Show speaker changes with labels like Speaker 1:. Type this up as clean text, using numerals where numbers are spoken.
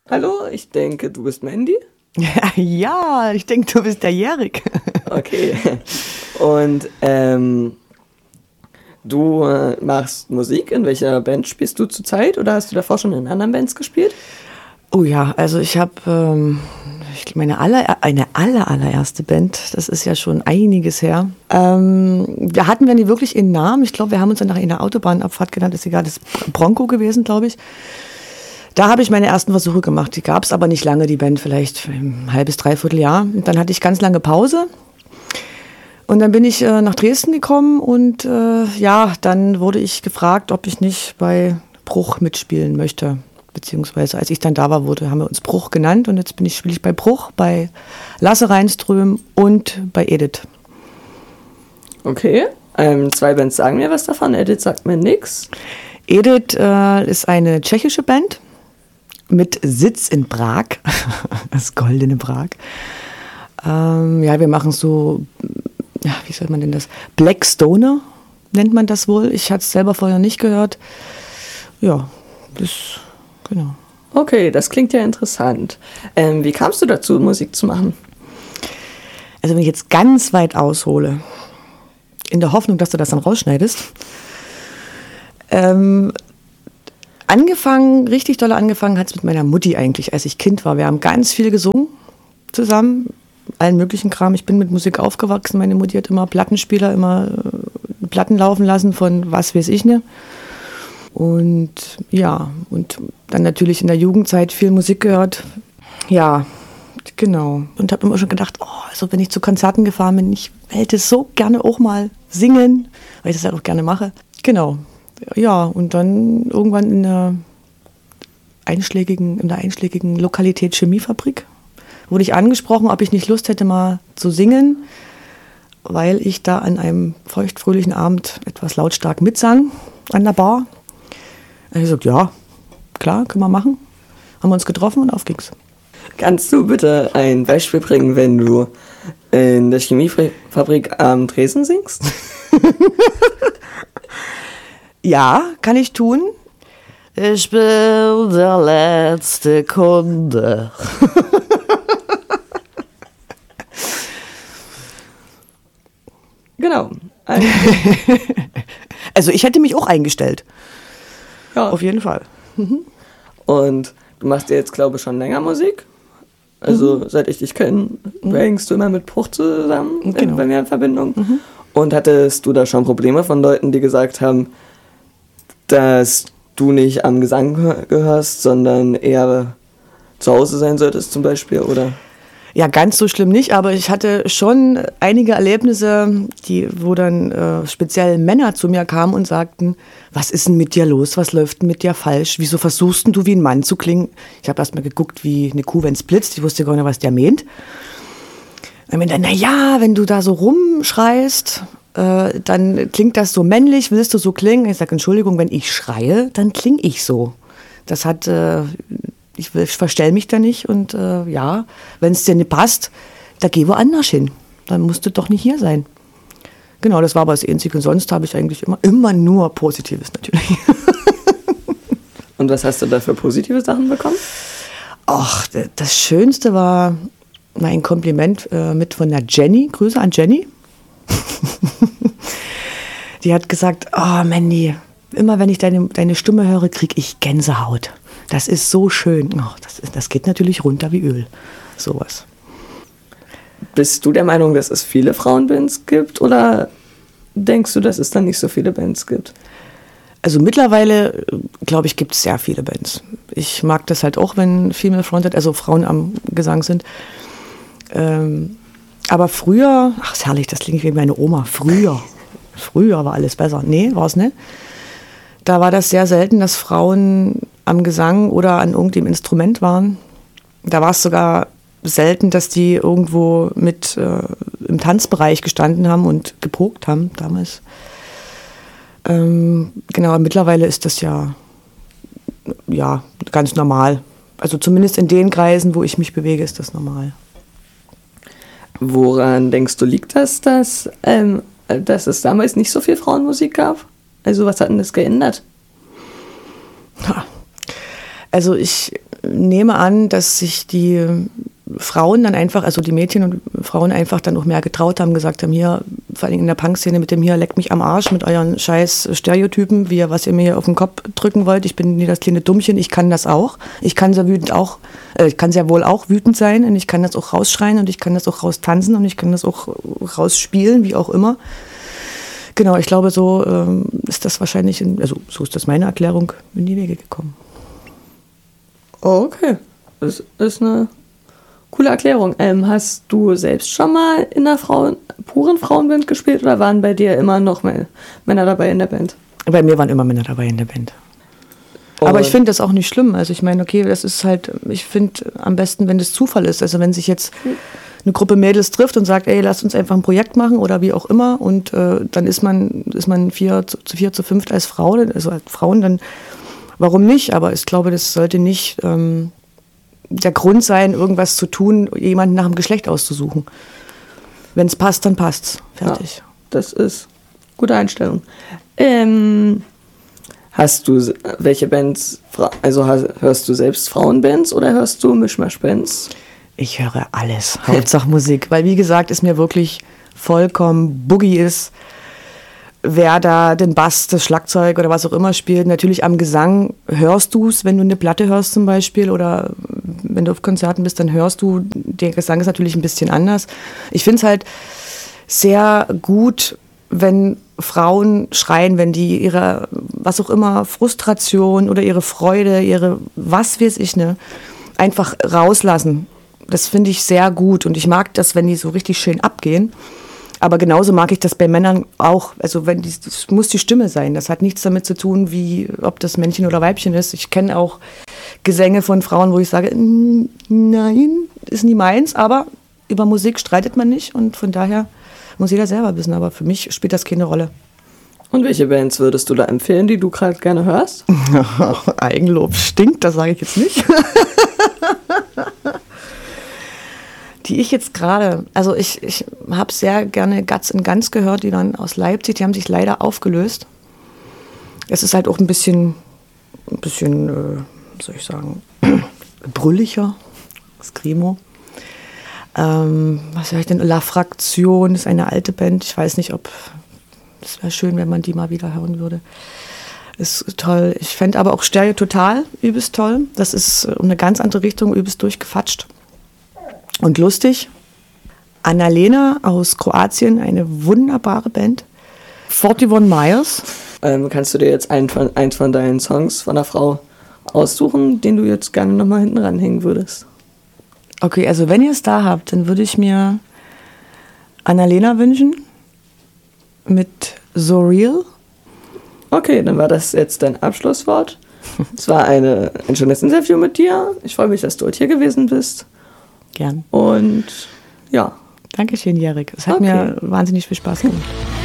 Speaker 1: Hallo, ich denke, du bist Mandy.
Speaker 2: Ja, ich denke, du bist der Järik.
Speaker 1: Okay. Und du machst Musik. In welcher Band spielst du zurzeit? Oder hast du davor schon in anderen Bands gespielt?
Speaker 2: Oh ja, also ich habe meine allererste Band, das ist ja schon einiges her. Da hatten wir nie wirklich einen Namen. Ich glaube, wir haben uns dann nach einer Autobahnabfahrt genannt. Ist egal, das ist Bronco gewesen, glaube ich. Da habe ich meine ersten Versuche gemacht. Die gab es aber nicht lange, die Band, vielleicht ein halbes, dreiviertel Jahr. Und dann hatte ich ganz lange Pause. Und dann bin ich nach Dresden gekommen und dann wurde ich gefragt, ob ich nicht bei Bruch mitspielen möchte. Beziehungsweise als ich dann da war, haben wir uns Bruch genannt. Und jetzt spiele ich bei Bruch, bei Lasse Reinström und bei Edith.
Speaker 1: Okay, 2 Bands sagen mir was davon. Edith sagt mir nichts.
Speaker 2: Edith ist eine tschechische Band mit Sitz in Prag, das goldene Prag. Wir machen so, wie soll man denn das? Black Stoner nennt man das wohl. Ich hatte es selber vorher nicht gehört. Ja, genau.
Speaker 1: Okay, das klingt ja interessant. Wie kamst du dazu, Musik zu machen?
Speaker 2: Also wenn ich jetzt ganz weit aushole, in der Hoffnung, dass du das dann rausschneidest, richtig doll angefangen hat es mit meiner Mutti eigentlich, als ich Kind war. Wir haben ganz viel gesungen zusammen, allen möglichen Kram. Ich bin mit Musik aufgewachsen. Meine Mutti hat immer Plattenspieler, immer Platten laufen lassen von was weiß ich ne. Und ja, und dann natürlich in der Jugendzeit viel Musik gehört. Ja, genau. Und habe immer schon gedacht, also wenn ich zu Konzerten gefahren bin, ich hätte so gerne auch mal singen, weil ich das halt auch gerne mache. Genau. Ja, und dann irgendwann in der einschlägigen Lokalität Chemiefabrik wurde ich angesprochen, ob ich nicht Lust hätte, mal zu singen, weil ich da an einem feuchtfröhlichen Abend etwas lautstark mitsang an der Bar. Da habe ich gesagt, ja, klar, können wir machen. Haben wir uns getroffen und auf ging's.
Speaker 1: Kannst du bitte ein Beispiel bringen, wenn du in der Chemiefabrik am Tresen singst?
Speaker 2: Ja, kann ich tun. Ich bin der letzte Kunde.
Speaker 1: Genau.
Speaker 2: Also ich hätte mich auch eingestellt.
Speaker 1: Ja.
Speaker 2: Auf jeden Fall. Mhm.
Speaker 1: Und du machst ja jetzt, glaube ich, schon länger Musik. Also seit ich dich kenne, hängst du immer mit Bruch zusammen
Speaker 2: Genau.
Speaker 1: bei mir in Verbindung. Mhm. Und hattest du da schon Probleme von Leuten, die gesagt haben, dass du nicht am Gesang gehörst, sondern eher zu Hause sein solltest zum Beispiel, oder?
Speaker 2: Ja, ganz so schlimm nicht, aber ich hatte schon einige Erlebnisse, wo dann speziell Männer zu mir kamen und sagten, was ist denn mit dir los, was läuft denn mit dir falsch, wieso versuchst denn du wie ein Mann zu klingen? Ich habe erst mal geguckt wie eine Kuh, wenn es blitzt, ich wusste gar nicht, was der meint. Und ich meinte, naja, wenn du da so rumschreist, dann klingt das so männlich, willst du so klingen? Ich sage, Entschuldigung, wenn ich schreie, dann klinge ich so. Das hat, ich verstell mich da nicht und wenn es dir nicht passt, da geh woanders hin. Dann musst du doch nicht hier sein. Genau, das war aber das Einzige. Sonst habe ich eigentlich immer nur Positives natürlich.
Speaker 1: Und was hast du da für positive Sachen bekommen?
Speaker 2: Ach, das Schönste war mein Kompliment mit von der Jenny. Grüße an Jenny. Die hat gesagt, Mandy, immer wenn ich deine Stimme höre, kriege ich Gänsehaut. Das ist so schön. Das geht natürlich runter wie Öl. Sowas.
Speaker 1: Bist du der Meinung, dass es viele Frauenbands gibt oder denkst du, dass es dann nicht so viele Bands gibt?
Speaker 2: Also mittlerweile, glaube ich, gibt es sehr viele Bands. Ich mag das halt auch, wenn Female Fronted, also Frauen am Gesang sind. Aber früher, ist herrlich, das klingt wie meine Oma, früher war alles besser. Nee, war es nicht. Da war das sehr selten, dass Frauen am Gesang oder an irgendeinem Instrument waren. Da war es sogar selten, dass die irgendwo mit im Tanzbereich gestanden haben und geprobt haben damals. Genau, mittlerweile ist das ja ganz normal. Also zumindest in den Kreisen, wo ich mich bewege, ist das normal.
Speaker 1: Woran denkst du, liegt das, dass es damals nicht so viel Frauenmusik gab? Also was hat denn das geändert?
Speaker 2: Also ich nehme an, dass sich die Frauen dann einfach, also die Mädchen und Frauen einfach dann auch mehr getraut haben, gesagt haben, hier, vor allem in der Punk-Szene mit dem hier, leckt mich am Arsch mit euren scheiß Stereotypen, was ihr mir hier auf den Kopf drücken wollt. Ich bin nie das kleine Dummchen, ich kann das auch. Ich kann sehr wohl auch wütend sein und ich kann das auch rausschreien und ich kann das auch raustanzen und ich kann das auch rausspielen, wie auch immer. Genau, ich glaube, so ist das wahrscheinlich, so ist das meine Erklärung, in die Wege gekommen.
Speaker 3: Okay, das ist eine coole Erklärung. Hast du selbst schon mal in einer puren Frauenband gespielt oder waren bei dir immer noch Männer dabei in der Band?
Speaker 2: Bei mir waren immer Männer dabei in der Band. Aber ich finde das auch nicht schlimm. Also ich meine, okay, das ist halt, ich finde am besten, wenn das Zufall ist. Also wenn sich jetzt eine Gruppe Mädels trifft und sagt, ey, lasst uns einfach ein Projekt machen oder wie auch immer und dann ist man 4 zu 5 als Frau, also als Frauen, dann warum nicht? Aber ich glaube, das sollte nicht der Grund sein, irgendwas zu tun, jemanden nach dem Geschlecht auszusuchen. Wenn es passt, dann passt's. Fertig.
Speaker 3: Ja, das ist eine gute Einstellung.
Speaker 1: Hast du welche Bands, also hörst du selbst Frauenbands oder hörst du Mischmasch-Bands?
Speaker 2: Ich höre alles. Hauptsache Musik. Weil wie gesagt, es mir wirklich vollkommen Boogie ist, wer da den Bass, das Schlagzeug oder was auch immer spielt. Natürlich am Gesang hörst du es, wenn du eine Platte hörst zum Beispiel oder wenn du auf Konzerten bist, dann hörst du, der Gesang ist natürlich ein bisschen anders. Ich finde es halt sehr gut, wenn Frauen schreien, wenn die ihre, was auch immer, Frustration oder ihre Freude, ihre was weiß ich, einfach rauslassen. Das finde ich sehr gut und ich mag das, wenn die so richtig schön abgehen. Aber genauso mag ich das bei Männern auch. Also das muss die Stimme sein. Das hat nichts damit zu tun, wie ob das Männchen oder Weibchen ist. Ich kenne auch Gesänge von Frauen, wo ich sage, nein, ist nie meins. Aber über Musik streitet man nicht und von daher muss jeder selber wissen. Aber für mich spielt das keine Rolle.
Speaker 1: Und welche Bands würdest du da empfehlen, die du gerade gerne hörst?
Speaker 2: Eigenlob stinkt, das sage ich jetzt nicht. Die ich jetzt gerade, also ich habe sehr gerne Guts and Guns gehört, die waren aus Leipzig, die haben sich leider aufgelöst. Es ist halt auch ein bisschen soll ich sagen, brülliger, Screamo. Was höre ich denn? La Fraktion ist eine alte Band, ich weiß nicht, es wäre schön, wenn man die mal wieder hören würde. Ist toll. Ich fände aber auch Stereo Total übelst toll. Das ist eine ganz andere Richtung, übelst durchgefatscht. Und lustig, Annalena aus Kroatien, eine wunderbare Band. 41 Myers.
Speaker 1: Kannst du dir jetzt eins von deinen Songs von einer Frau aussuchen, den du jetzt gerne nochmal hinten ranhängen würdest?
Speaker 2: Okay, also wenn ihr es da habt, dann würde ich mir Annalena wünschen mit So Real.
Speaker 1: Okay, dann war das jetzt dein Abschlusswort. Es war ein schönes Interview mit dir. Ich freue mich, dass du heute hier gewesen bist.
Speaker 2: Gern.
Speaker 1: Und ja.
Speaker 2: Dankeschön, Jarek. Es hat mir wahnsinnig viel Spaß gemacht.